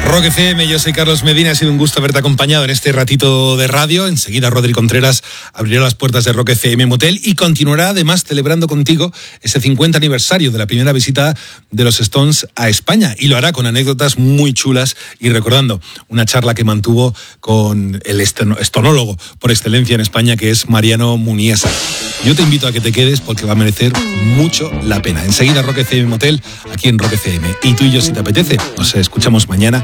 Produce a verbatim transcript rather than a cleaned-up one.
Rock F M, yo soy Carlos Medina, ha sido un gusto haberte acompañado en este ratito de radio. Enseguida Rodri Contreras abrirá las puertas de Rock F M Motel y continuará además celebrando contigo ese cincuenta aniversario de la primera visita de los Stones a España, y lo hará con anécdotas muy chulas y recordando una charla que mantuvo con el estonólogo por excelencia en España, que es Mariano Muniesa. Yo te invito a que te quedes porque va a merecer mucho la pena. Enseguida Rock F M Motel, aquí en Rock F M. Y tú y yo, si te apetece, nos escuchamos mañana